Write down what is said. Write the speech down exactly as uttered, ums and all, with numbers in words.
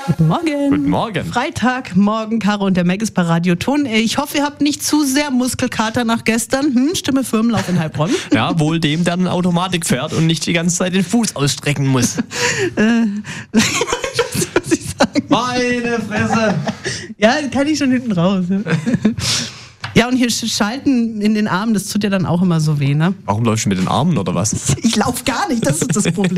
Guten Morgen. Guten Morgen. Freitagmorgen, Caro und der Mac ist bei Radio Ton. Ich hoffe, ihr habt nicht zu sehr Muskelkater nach gestern. Hm, Stimme Firmenlauf in Heilbronn. Ja, wohl dem, der eine Automatik fährt und nicht die ganze Zeit den Fuß ausstrecken muss. äh, was ich sagen. Meine Fresse. Ja, kann ich schon hinten raus. Ja, und hier Schalten in den Armen, das tut ja dann auch immer so weh, ne? Warum läufst du mit den Armen oder was? Ich lauf gar nicht, das ist das Problem.